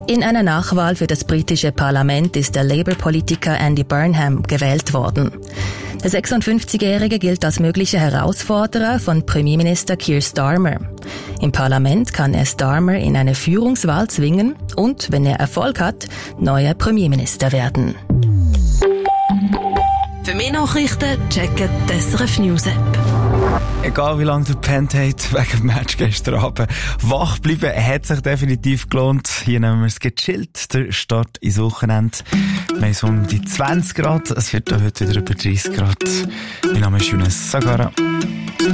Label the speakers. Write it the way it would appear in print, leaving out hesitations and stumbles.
Speaker 1: In einer Nachwahl für das britische Parlament ist der Labour-Politiker Andy Burnham gewählt worden. Der 56-Jährige gilt als möglicher Herausforderer von Premierminister Keir Starmer. Im Parlament kann er Starmer in eine Führungswahl zwingen und, wenn er Erfolg hat, neuer Premierminister werden.
Speaker 2: Für mehr Nachrichten checken die SRF News App.
Speaker 3: Egal wie lange du gepennt hast wegen dem Match gestern Abend, wach bleiben hat sich definitiv gelohnt. Hier nehmen wir es gechillt, der Start ins Wochenende. Wir haben so um die 20 Grad, es wird heute wieder über 30 Grad. Mein Name ist Younes Sagara.